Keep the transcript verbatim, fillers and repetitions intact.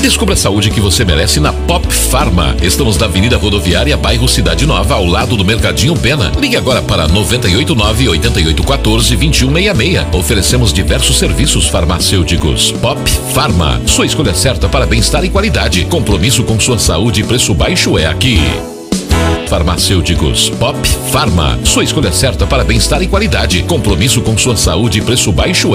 Descubra a saúde que você merece na Pop Pharma. Estamos na Avenida Rodoviária, bairro Cidade Nova, ao lado do Mercadinho Pena. Ligue agora para noventa e oito nove, oitenta e oito um quatro, vinte e um sessenta e seis. Oferecemos diversos serviços farmacêuticos. Pop Pharma, sua escolha certa para bem-estar e qualidade. Compromisso com sua saúde e preço baixo é aqui. Farmacêuticos Pop Pharma, sua escolha certa para bem-estar e qualidade. Compromisso com sua saúde e preço baixo é